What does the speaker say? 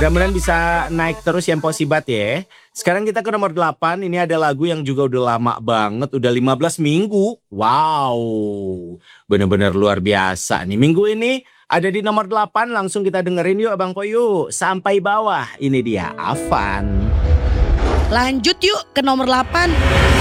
Mudah-mudahan bisa naik terus yang posibat ya. Sekarang kita ke nomor 8. Ini ada lagu yang juga udah lama banget. Udah 15 minggu. Wow. Bener-bener luar biasa nih. Minggu ini ada di nomor 8. Langsung kita dengerin yuk Abang Po yuk. Sampai bawah. Ini dia Avan. Lanjut yuk ke nomor 8.